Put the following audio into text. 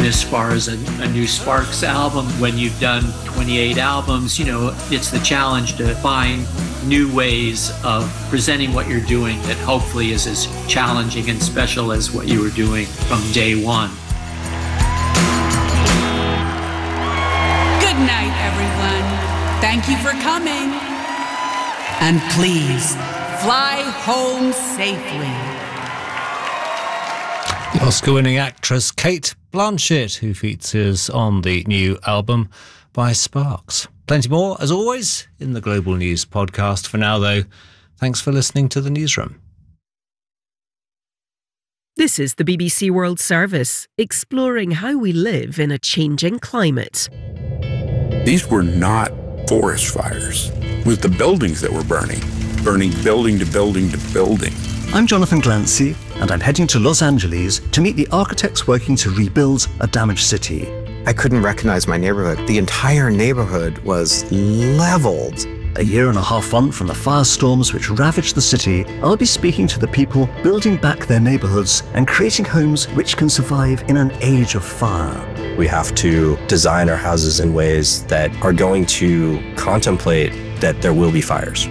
as far as a new Sparks album. When you've done 28 albums, it's the challenge to find new ways of presenting what you're doing that hopefully is as challenging and special as what you were doing from day one. Good night, everyone. Thank you for coming. And please, fly home safely. The Oscar-winning actress Cate Blanchett, who features on the new album by Sparks. Plenty more, as always, in the Global News podcast. For now, though, thanks for listening to The Newsroom. This is the BBC World Service, exploring how we live in a changing climate. These were not forest fires. It was the buildings that were burning building to building to building. I'm Jonathan Glancy, and I'm heading to Los Angeles to meet the architects working to rebuild a damaged city. I couldn't recognize my neighborhood. The entire neighborhood was leveled. A year and a half on from the firestorms which ravaged the city, I'll be speaking to the people building back their neighborhoods and creating homes which can survive in an age of fire. We have to design our houses in ways that are going to contemplate that there will be fires.